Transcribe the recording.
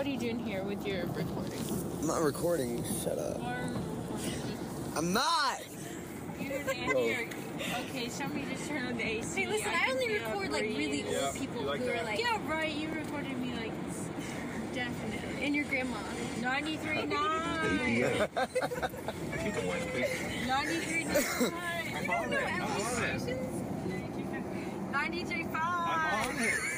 what are you doing here with your recording? I'm not recording. Shut up. I'm not! Okay, somebody just turned on the AC. Hey, listen, I only record like really old people who are like... Yeah, right, you recorded me like... Definitely. And your grandma. 93.9. 93.9. 93.5.